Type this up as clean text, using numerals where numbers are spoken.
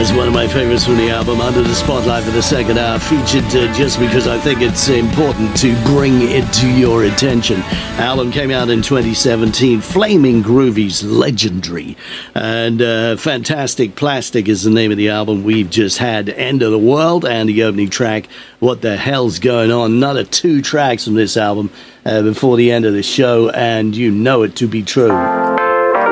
One of my favorites from the album, Under the Spotlight, for the second hour, featured just because I think it's important to bring it to your attention. The album came out in 2017. Flaming Groovy's legendary and Fantastic Plastic is the name of the album. We've just had End of the World and the opening track, What the Hell's Going On. Another 2 tracks from this album before the end of the show, and you know it to be true.